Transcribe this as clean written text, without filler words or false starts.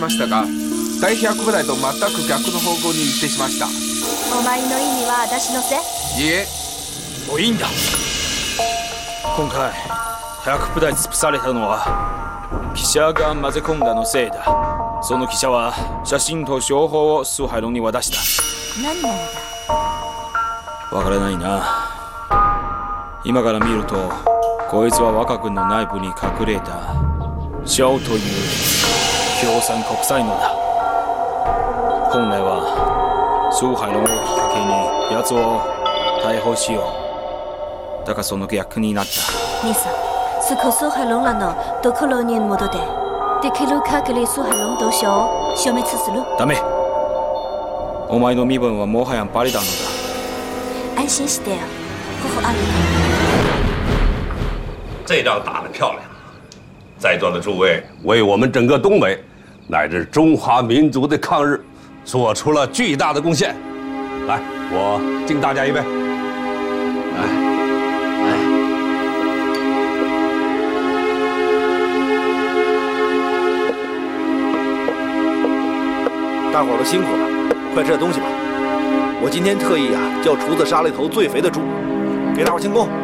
ましたが、第100部隊と全く逆の方向に行ってしました。 お前の意味は私のせい？ いえ、もういいんだ。今回100部隊潰されたのは記者が混ぜ込んだのせいだ。その記者は写真と情報をスハイロンに渡した。 何なのだ？ わからないな。今から見るとこいつは若軍の内部に隠れたショウという共産国際のだ。本来はスハイロンをきっかけに奴を逮捕しよう。だがその逆になった。 兄さん、是靠苏海龙らのところに戻ってできる限り苏海龍同士を消滅する。 ダメ。お前の身分はもはやバリだのだ。安心してよ，呼呼阿里。 这仗打得漂亮，在座的诸位为我们整个东北乃至中华民族的抗日做出了巨大的贡献。来，我敬大家一杯。 大伙儿都辛苦了，快吃点东西吧。我今天特意叫厨子杀了一头最肥的猪，给大伙儿庆功。